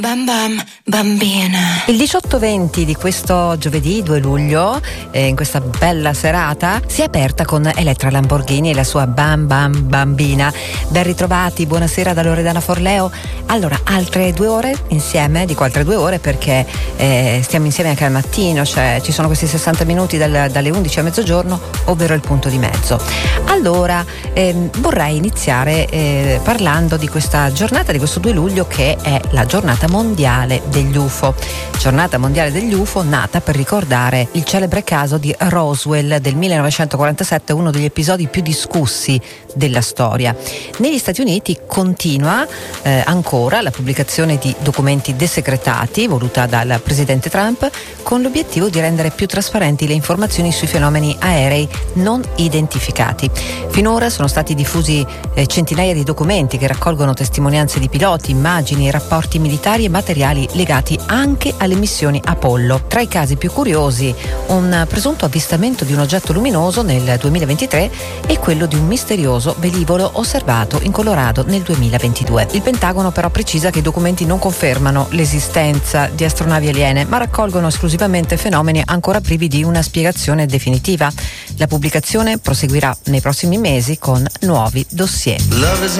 Bam bam bambina. Il 18-20 di questo giovedì 2 luglio, in questa bella serata, si è aperta con Elettra Lamborghini e la sua Bam Bam Bambina. Ben ritrovati, buonasera da Loredana Forleo. Allora, altre 2 ore insieme, dico altre 2 ore perché stiamo insieme anche al mattino, cioè ci sono questi 60 minuti dalle 11 a mezzogiorno, ovvero il punto di mezzo. Allora, vorrei iniziare parlando di questa giornata, di questo 2 luglio, che è la giornata mondiale degli UFO. Giornata mondiale degli UFO nata per ricordare il celebre caso di Roswell del 1947, uno degli episodi più discussi della storia. Negli Stati Uniti continua ancora la pubblicazione di documenti desecretati voluta dal presidente Trump con l'obiettivo di rendere più trasparenti le informazioni sui fenomeni aerei non identificati. Finora sono stati diffusi centinaia di documenti che raccolgono testimonianze di piloti, immagini, rapporti militari e materiali legati anche alle missioni Apollo. Tra i casi più curiosi, un presunto avvistamento di un oggetto luminoso nel 2023 e quello di un misterioso velivolo osservato in Colorado nel 2022. Il Pentagono però precisa che i documenti non confermano l'esistenza di astronavi aliene, ma raccolgono esclusivamente fenomeni ancora privi di una spiegazione definitiva. La pubblicazione proseguirà nei prossimi mesi con nuovi dossier. Love is